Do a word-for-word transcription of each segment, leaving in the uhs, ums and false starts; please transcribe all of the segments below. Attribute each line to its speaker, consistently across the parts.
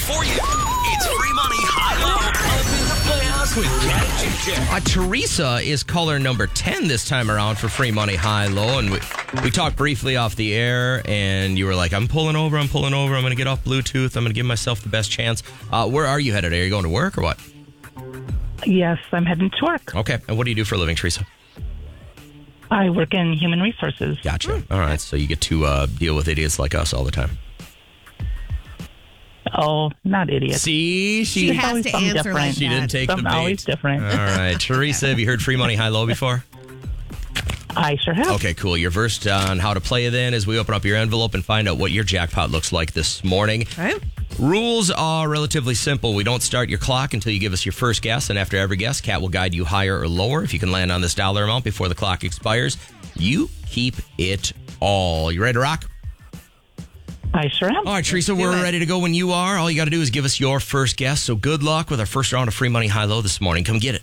Speaker 1: for you. It's free money high-low up in the Playhouse with Cat and J J.
Speaker 2: Uh, Teresa is caller number ten this time around for free money high-low. And we, we talked briefly off the air, and you were like, I'm pulling over, I'm pulling over. I'm going to get off Bluetooth. I'm going to give myself the best chance. Uh, where are you headed? Are you going to work or what?
Speaker 3: Yes, I'm heading to work.
Speaker 2: Okay. And what do you do for a living, Teresa?
Speaker 3: I work in human resources.
Speaker 2: Gotcha. All right. So you get to uh, deal with idiots like us all the time.
Speaker 3: Oh, not idiots.
Speaker 2: See?
Speaker 4: She
Speaker 3: There's
Speaker 4: has
Speaker 3: always
Speaker 4: to
Speaker 3: something
Speaker 4: answer
Speaker 3: different.
Speaker 4: like
Speaker 2: She didn't take
Speaker 3: Something
Speaker 2: the bait.
Speaker 3: always different.
Speaker 2: All right. Teresa, have you heard free money high-low before?
Speaker 3: I sure have.
Speaker 2: Okay, cool. You're versed on how to play then as we open up your envelope and find out what your jackpot looks like this morning.
Speaker 4: Right.
Speaker 2: Rules are relatively simple. We don't start your clock until you give us your first guess, and after every guess, Kat will guide you higher or lower. If you can land on this dollar amount before the clock expires, you keep it all. You ready to rock?
Speaker 3: I sure am.
Speaker 2: All right, Teresa, we're
Speaker 4: it.
Speaker 2: ready to go when you are. All you got to do is give us your first guess. So good luck with our first round of free money high-low this morning. Come get it.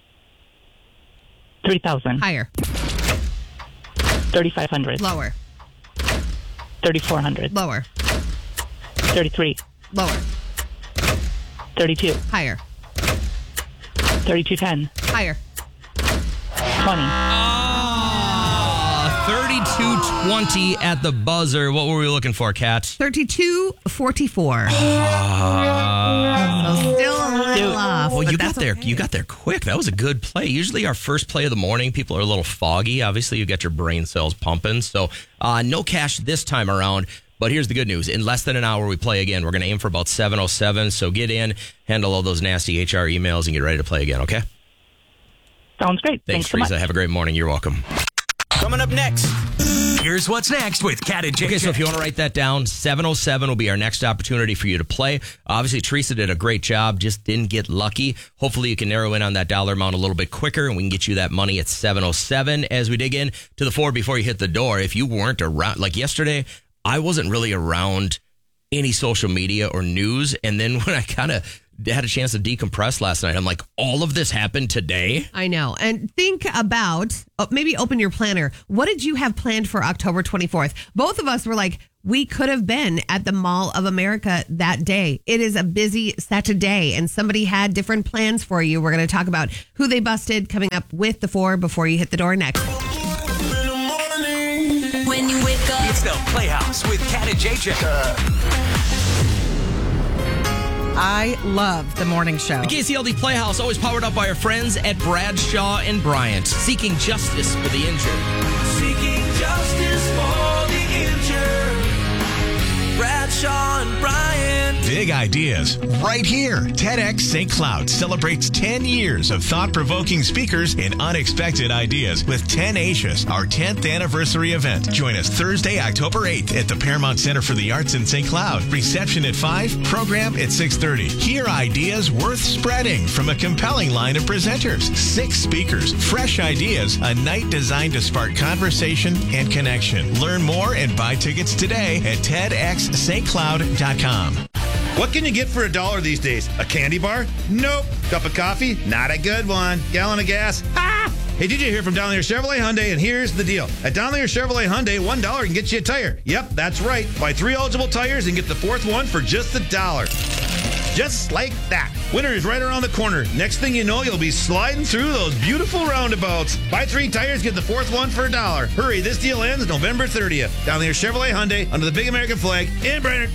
Speaker 3: three thousand.
Speaker 4: Higher.
Speaker 3: thirty-five hundred.
Speaker 4: Lower.
Speaker 3: thirty-four hundred.
Speaker 4: Lower.
Speaker 3: thirty-three.
Speaker 4: Lower.
Speaker 3: thirty-two.
Speaker 4: Higher.
Speaker 3: thirty-two ten.
Speaker 4: Higher.
Speaker 3: twenty.
Speaker 2: Ah, thirty-two twenty at the buzzer. What were we looking for, Kat?
Speaker 4: thirty-two forty-four. So still a little off.
Speaker 2: Well,
Speaker 4: but
Speaker 2: you got
Speaker 4: that's
Speaker 2: there.
Speaker 4: okay.
Speaker 2: You got there quick. That was a good play. Usually, our first play of the morning, people are a little foggy. Obviously, you got your brain cells pumping. So, uh, no cash this time around. But here's the good news. In less than an hour, we play again. We're going to aim for about seven oh seven. So get in, handle all those nasty H R emails, and get ready to play again, okay?
Speaker 3: Sounds great.
Speaker 2: Thanks,
Speaker 3: Thanks so much.
Speaker 2: Teresa. Have a great morning. You're welcome.
Speaker 1: Coming up next, here's what's next with Cat and J J.
Speaker 2: Okay, so if you want to write that down, seven oh seven will be our next opportunity for you to play. Obviously, Teresa did a great job, just didn't get lucky. Hopefully, you can narrow in on that dollar amount a little bit quicker, and we can get you that money at seven oh seven as we dig in to the four before you hit the door. If you weren't around, like yesterday, I wasn't really around any social media or news, and then when I kind of had a chance to decompress last night, I'm like, all of this happened today?
Speaker 4: I know. And think about, oh, maybe open your planner. What did you have planned for October twenty-fourth? Both of us were like, we could have been at the Mall of America that day. It is a busy Saturday, and somebody had different plans for you. We're going to talk about who they busted coming up with the four before you hit the door next.
Speaker 5: When you wake up,
Speaker 1: It's the Playhouse with Cat and J J.
Speaker 6: I love the morning show.
Speaker 2: The K C L D Playhouse, always powered up by our friends at Bradshaw and Bryant, seeking justice for the injured.
Speaker 1: Seeking justice for the injured. Bradshaw and Bryant.
Speaker 7: Big ideas right here. TEDx Saint Cloud celebrates ten years of thought-provoking speakers and unexpected ideas with Tenacious, our tenth anniversary event. Join us Thursday, October eighth at the Paramount Center for the Arts in Saint Cloud. Reception at five, program at six thirty. Hear ideas worth spreading from a compelling line of presenters. Six speakers, fresh ideas, a night designed to spark conversation and connection. Learn more and buy tickets today at ted x st cloud dot com.
Speaker 8: What can you get for a dollar these days? A candy bar? Nope. Cup of coffee? Not a good one. Gallon of gas? Ah! Hey, did you hear from Donlier Chevrolet Hyundai? And here's the deal. At Donlier Chevrolet Hyundai, one dollar can get you a tire. Yep, that's right. Buy three eligible tires and get the fourth one for just a dollar. Just like that. Winter is right around the corner. Next thing you know, you'll be sliding through those beautiful roundabouts. Buy three tires, get the fourth one for a dollar. Hurry, this deal ends November thirtieth. Donlier Chevrolet Hyundai under the big American flag in Brainerd.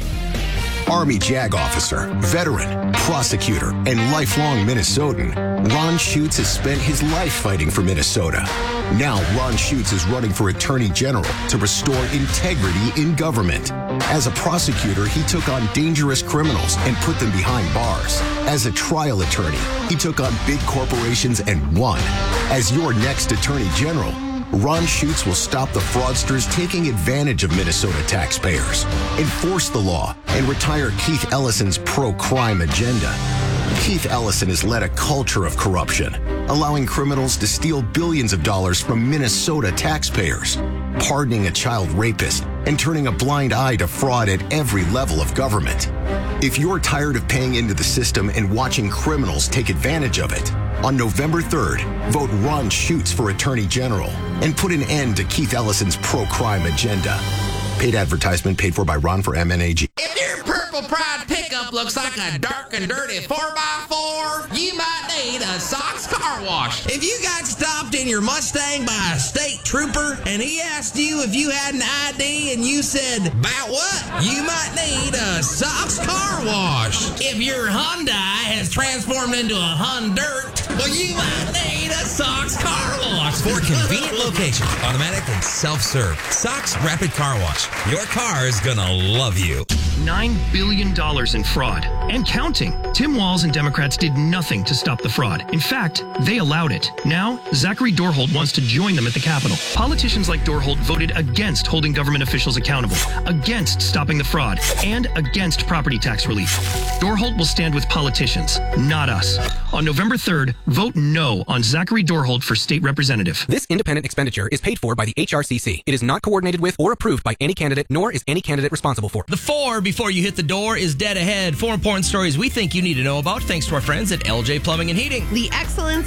Speaker 9: Army JAG officer, veteran, prosecutor, and lifelong Minnesotan, Ron Schutz has spent his life fighting for Minnesota. Now Ron Schutz is running for Attorney General to restore integrity in government. As a prosecutor, he took on dangerous criminals and put them behind bars. As a trial attorney, he took on big corporations and won. As your next Attorney General, Ron Schutz will stop the fraudsters taking advantage of Minnesota taxpayers, enforce the law, and retire Keith Ellison's pro-crime agenda. Keith Ellison has led a culture of corruption, allowing criminals to steal billions of dollars from Minnesota taxpayers, pardoning a child rapist, and turning a blind eye to fraud at every level of government. If you're tired of paying into the system and watching criminals take advantage of it, on November third, vote Ron Schutz for Attorney General and put an end to Keith Ellison's pro-crime agenda. Paid advertisement paid for by Ron for M N A G.
Speaker 10: If you're purple
Speaker 5: Purple Pride pickup looks like a dark and dirty four by four, you might need a Sox car wash. If you got stopped in your Mustang by a state trooper and he asked you if you had an I D and you said, "About what?" you might need a Sox car wash. If your Hyundai has transformed into a Hondirt, well, you might need a Sox car wash.
Speaker 10: For convenient location, automatic and self-serve. Sox Rapid Car Wash. Your car is gonna love you.
Speaker 11: nine billion dollars in fraud and counting. Tim Walz and Democrats did nothing to stop the fraud. In fact, they allowed it. Now, Zachary Dorhold wants to join them at the Capitol. Politicians like Dorhold voted against holding government officials accountable, against stopping the fraud, and against property tax relief. Dorhold will stand with politicians, not us. On November third, vote no on Zachary Dorhold for state representative.
Speaker 12: This independent expenditure is paid for by the H R C C. It is not coordinated with or approved by any candidate, nor is any candidate responsible for.
Speaker 2: The four before you hit the door is dead ahead. Four important stories we think you need to know about thanks to our friends at L J Plumbing and Heating.
Speaker 4: The excellence